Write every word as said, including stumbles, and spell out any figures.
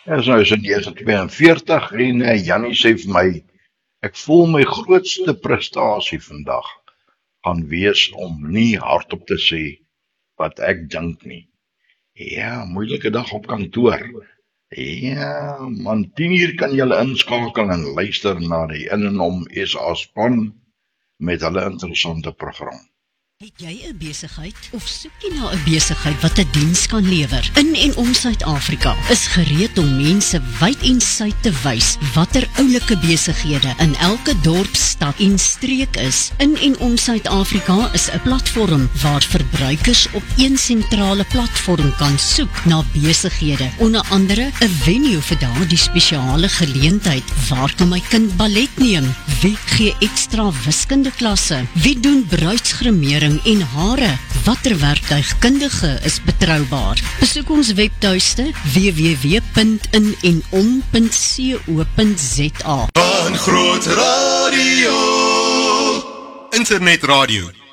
Is nou is in negen tweeënveertig en uh, Jannie sê vir my, ek voel my grootste prestasie vandag gaan wees om nie hardop te sê wat ek dink nie. Ja, moeilike dag op kantoor. Ja, man, tien uur kan julle inskakel en luister na die In en Om S A span met hulle interessante program. Het jy 'n besigheid of soek jy na 'n besigheid wat 'n diens kan lewer? In en om Suid-Afrika is gereed om mense wyd en suid te wys watter oulike besighede in elke dorp, stad en streek is. In en om Suid-Afrika is 'n platform waar verbruikers op een sentrale platform kan soek na besighede, onder andere 'n venue vir daardie spesiale geleentheid. Waar kan my kind ballet neem? Wie gee ekstra wiskunde klasse? Wie doen bruidsgremering en hare? Watter werktuigkundige is betroubaar? Besoek ons webtuiste w w w punt in en om punt co punt za. Van Groot Radio, internetradio.